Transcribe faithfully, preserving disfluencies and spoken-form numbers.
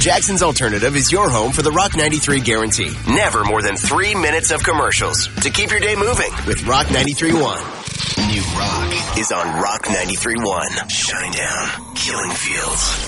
Jackson's Alternative is your home for the Rock ninety-three guarantee. Never more than three minutes of commercials to keep your day moving with Rock ninety-three point one. New Rock is on Rock ninety-three point one. Shine down, killing fields.